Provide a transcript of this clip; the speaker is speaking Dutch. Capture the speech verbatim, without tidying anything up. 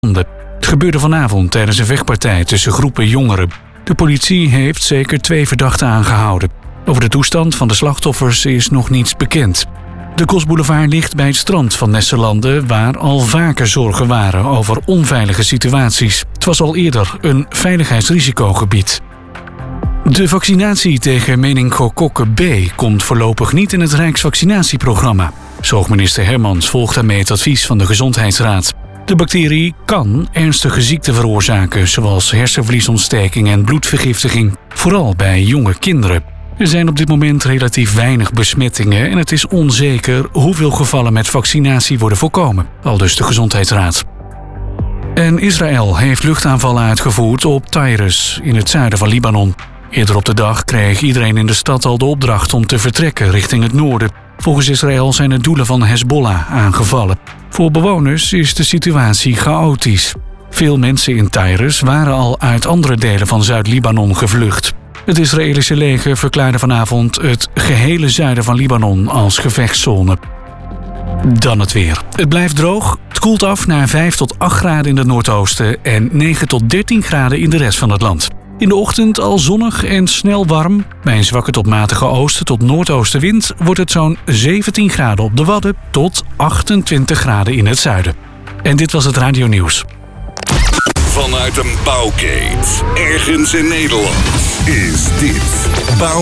Het gebeurde vanavond tijdens een vechtpartij tussen groepen jongeren. De politie heeft zeker twee verdachten aangehouden. Over de toestand van de slachtoffers is nog niets bekend. De Kosboulevard ligt bij het strand van Nesserlande, waar al vaker zorgen waren over onveilige situaties. Het was al eerder een veiligheidsrisicogebied. De vaccinatie tegen meningokokken B komt voorlopig niet in het Rijksvaccinatieprogramma. Zorgminister Hermans volgt daarmee het advies van de Gezondheidsraad. De bacterie kan ernstige ziekten veroorzaken, zoals hersenvliesontsteking en bloedvergiftiging, vooral bij jonge kinderen. Er zijn op dit moment relatief weinig besmettingen en het is onzeker hoeveel gevallen met vaccinatie worden voorkomen, aldus de Gezondheidsraad. En Israël heeft luchtaanvallen uitgevoerd op Tyrus in het zuiden van Libanon. Eerder op de dag kreeg iedereen in de stad al de opdracht om te vertrekken richting het noorden. Volgens Israël zijn de doelen van Hezbollah aangevallen. Voor bewoners is de situatie chaotisch. Veel mensen in Tyrus waren al uit andere delen van Zuid-Libanon gevlucht. Het Israëlische leger verklaarde vanavond het gehele zuiden van Libanon als gevechtszone. Dan het weer. Het blijft droog. Het koelt af naar vijf tot acht graden in het noordoosten en negen tot dertien graden in de rest van het land. In de ochtend al zonnig en snel warm. Bij een zwakke tot matige oosten tot noordoostenwind wordt het zo'n zeventien graden op de Wadden tot achtentwintig graden in het zuiden. En dit was het Radio Nieuws. Vanuit een bouwkeet, ergens in Nederland, is dit Bouw